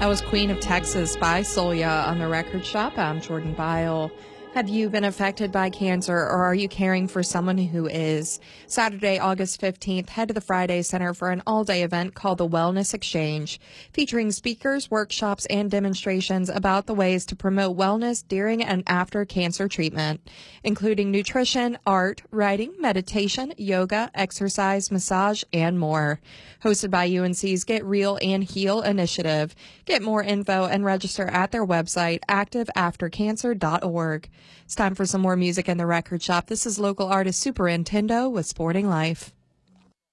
That was Queen of Texas by Solia on the Record Shop. I'm Jordan Bile. Have you been affected by cancer, or are you caring for someone who is? Saturday, August 15th, head to the Friday Center for an all-day event called the Wellness Exchange, featuring speakers, workshops, and demonstrations about the ways to promote wellness during and after cancer treatment, including nutrition, art, writing, meditation, yoga, exercise, massage, and more. Hosted by UNC's Get Real and Heal initiative. Get more info and register at their website, activeaftercancer.org. It's time for some more music in the Record Shop. This is local artist Super Nintendo with Sporting Life.